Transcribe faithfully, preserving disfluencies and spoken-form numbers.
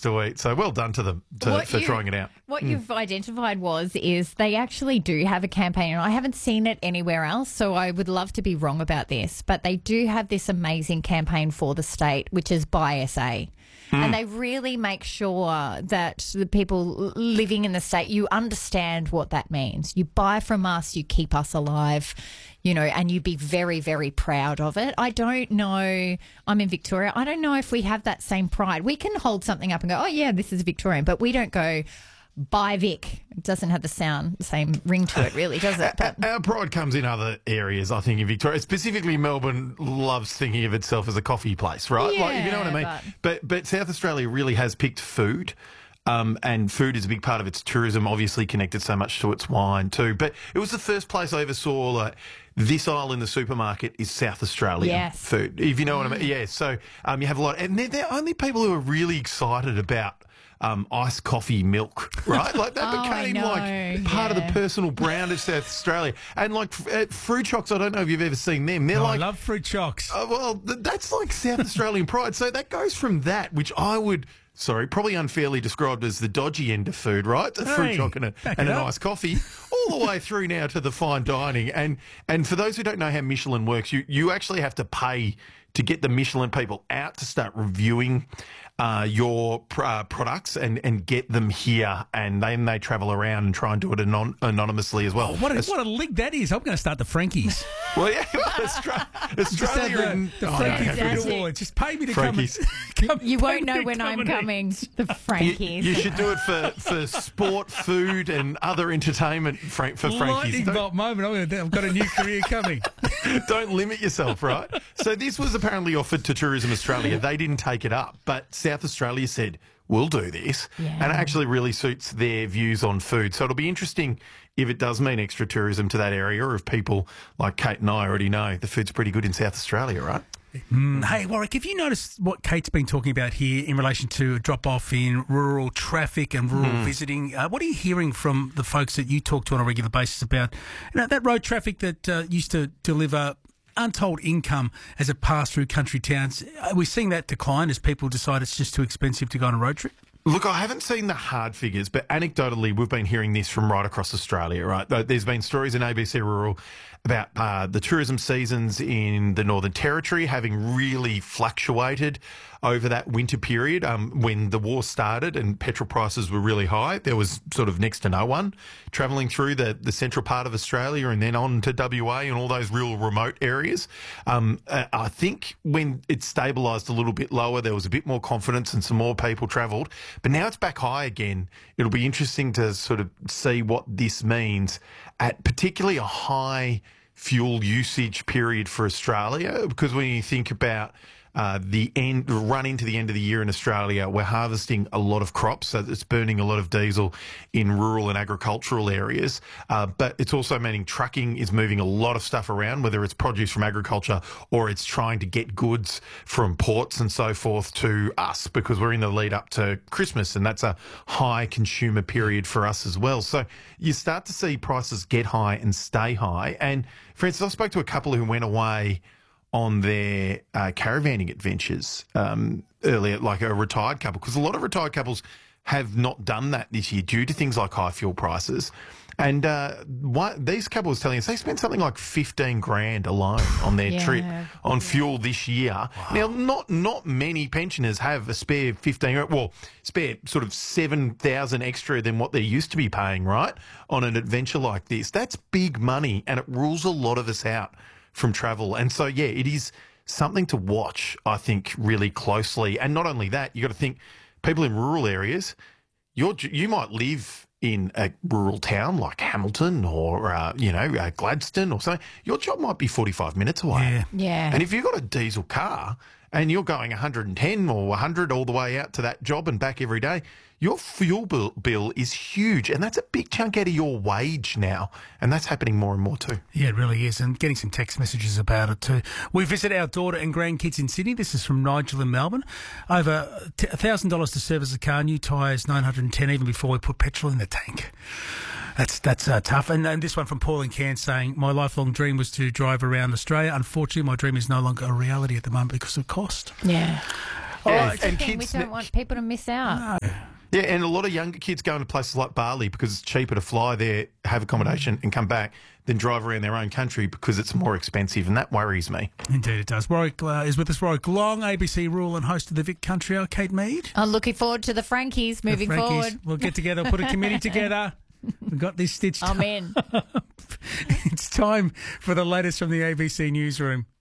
to eat. So well done to them to, for you, trying it out. What Mm. you've identified was is they actually do have a campaign, and I haven't seen it anywhere else, so I would love to be wrong about this, but they do have this amazing campaign for the state, which is Buy S A. Mm. And they really make sure that the people living in the state, you understand what that means. You buy from us, you keep us alive, you know, and you be very, very proud of it. I don't know, I'm in Victoria, I don't know if we have that same pride. We can hold something up and go, oh yeah, this is Victorian, but we don't go, Buy Vic. It doesn't have the sound, the same ring to it, really, does it? But our pride comes in other areas, I think, in Victoria. Specifically, Melbourne loves thinking of itself as a coffee place, right? Yeah, like, you know what I mean? But, but but South Australia really has picked food. Um, and food is a big part of its tourism, obviously connected so much to its wine too. But it was the first place I ever saw, like, this aisle in the supermarket is South Australian yes. food, if you know what I mean. Yeah, so um, you have a lot. And they're, they're only people who are really excited about Um, iced coffee milk, right? Like that oh, became know, like part yeah. of the personal brand of South Australia. And like uh, fruit chocks, I don't know if you've ever seen them. They're Oh, like, I love fruit chocks. Uh, well, th- that's like South Australian pride. So that goes from that, which I would, sorry, probably unfairly described as the dodgy end of food, right? A fruit Hey, chock and, a, back and it an up. iced coffee, all the way through now to the fine dining. And and for those who don't know how Michelin works, you, you actually have to pay to get the Michelin people out to start reviewing uh, your pr- uh, products and, and get them here, and then they travel around and try and do it anon- anonymously as well. Oh, what, a, As- what a link that is. I'm going to start the Frankies. well, yeah, well, Austra- Australia the, and the oh, no, Frankie how Food good is it? Award. Just pay me to Frankies. come and, come you pay won't me know to when come I'm and eat. coming. The You, Frankies. you should do it for, for sport, food, and other entertainment Frank, for Frankies. Lightning Don't, bolt moment. I'm gonna do, I've got a new career coming. don't limit yourself, right? So this was apparently offered to Tourism Australia. They didn't take it up, but South Australia said, we'll do this. Yeah. And it actually really suits their views on food. So it'll be interesting if it does mean extra tourism to that area, or if people like Kate and I already know the food's pretty good in South Australia, right? Mm, hey, Warwick, have you noticed what Kate's been talking about here in relation to a drop-off in rural traffic and rural Mm. visiting? Uh, what are you hearing from the folks that you talk to on a regular basis about you know, that road traffic that uh, used to deliver untold income as it passed through country towns? Are we seeing that decline as people decide it's just too expensive to go on a road trip? Look, I haven't seen the hard figures, but anecdotally, we've been hearing this from right across Australia, right? There's been stories in A B C Rural about uh, the tourism seasons in the Northern Territory having really fluctuated over that winter period. Um, when the war started and petrol prices were really high, there was sort of next to no one travelling through the, the central part of Australia and then on to W A and all those real remote areas. Um, uh, I think when it stabilised a little bit lower, there was a bit more confidence and some more people travelled. But now it's back high again. It'll be interesting to sort of see what this means at particularly a high fuel usage period for Australia, because when you think about uh, the end, run into the end of the year in Australia, we're harvesting a lot of crops, so it's burning a lot of diesel in rural and agricultural areas. Uh, but it's also meaning trucking is moving a lot of stuff around, whether it's produce from agriculture or it's trying to get goods from ports and so forth to us, because we're in the lead up to Christmas, and that's a high consumer period for us as well. So you start to see prices get high and stay high. And for instance, I spoke to a couple who went away on their uh, caravanning adventures um, earlier, like a retired couple, because a lot of retired couples have not done that this year due to things like high fuel prices. And uh, one, these couples telling us they spent something like fifteen grand alone on their Yeah. trip on fuel this year. Wow. Now, not not many pensioners have a spare fifteen, well, spare sort of seven thousand extra than what they used to be paying, right, on an adventure like this. That's big money, and it rules a lot of us out from travel. And so, yeah, it is something to watch, I think, really closely. And not only that, you got to think people in rural areas, you're, you might live in a rural town like Hamilton or, uh, you know, uh, Gladstone or something. Your job might be forty-five minutes away. Yeah. Yeah. And if you've got a diesel car and you're going one hundred ten or one hundred all the way out to that job and back every day, your fuel bill, bill is huge, and that's a big chunk out of your wage now, and that's happening more and more too. Yeah, it really is, and getting some text messages about it too. We visit our daughter and grandkids in Sydney. This is from Nigel in Melbourne. Over one thousand dollars to service a car, new tyres nine hundred ten even before we put petrol in the tank. That's that's uh, tough. And, and this one from Paul in Cairns saying, my lifelong dream was to drive around Australia. Unfortunately, my dream is no longer a reality at the moment because of cost. Yeah. Yeah, That's the and thing, kids, we don't want people to miss out. yeah, and a lot of younger kids going to places like Bali because it's cheaper to fly there, have accommodation, and come back than drive around their own country because it's more expensive, and that worries me. Indeed it does. Warwick uh, is with us. Warwick Long, A B C rural and host of the Vic Country Hour. Kate Mead. I'm looking forward to the Frankies The moving Frankies. forward. We'll get together, put a committee together. We've got this stitched I'm up. in. It's time for the latest from the A B C newsroom.